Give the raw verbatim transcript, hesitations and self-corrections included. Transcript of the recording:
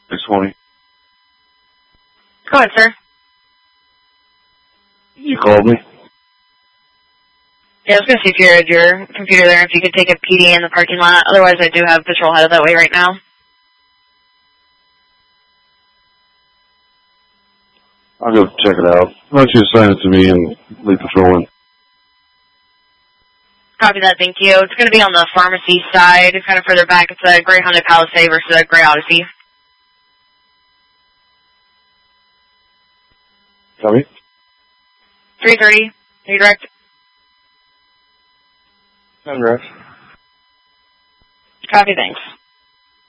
six twenty. Go ahead, sir. You called me? Yeah, I was going to see if you're at your computer there, if you could take a P D in the parking lot. Otherwise, I do have patrol headed that way right now. I'll go check it out. Why don't you assign it to me and leave patrolling? Copy that, thank you. It's going to be on the pharmacy side. It's kind of further back. It's a gray Honda Palisade versus a gray Odyssey. Copy. three thirty. Are you direct? I'm direct. Copy, thanks.